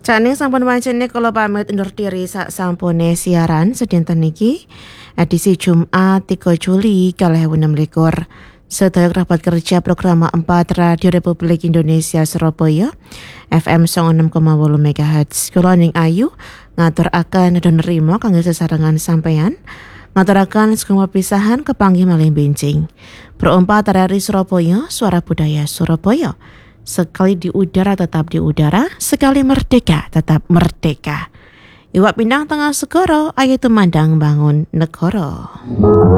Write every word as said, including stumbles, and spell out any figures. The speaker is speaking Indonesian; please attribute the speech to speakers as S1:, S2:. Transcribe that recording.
S1: Sakning sampun wancine kula pamit undur diri sak sampune siaran sedinten niki edisi Jumat tiga Juli dua ribu enam belas. Sedaya kerabat kerja program empat Radio Republik Indonesia Surabaya F M enam koma wolu megahertz. Kula ning Ayu ngaturaken dan nerima kangge sesarengan sampeyan. Ngaturaken saking perpisahan kepanggih malih benjing. Pro empat R R I Surabaya, Suara Budaya Surabaya. Sekali di udara tetap di udara, sekali merdeka tetap merdeka. Iwak pindang tengah segoro, ayo tumandang bangun negara.